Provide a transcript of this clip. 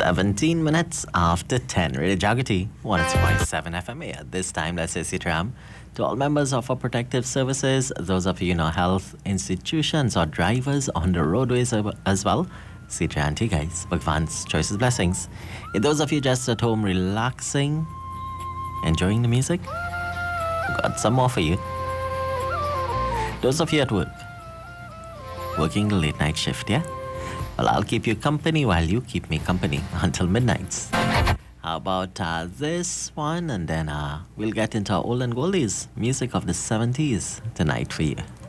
17 minutes after 10. Radio Jagati, 102.7 FM. At this time, let's say Sitaram. To all members of our protective services, those of you in our health institutions or drivers on the roadways as well, Sitaranti guys, Bhagwan's choices, blessings. And those of you just at home relaxing, enjoying the music, got some more for you. Those of you at work, working the late night shift, yeah? Well, I'll keep you company while you keep me company until midnight. How about this one? And then we'll get into our old and goldies, music of the 70s tonight for you.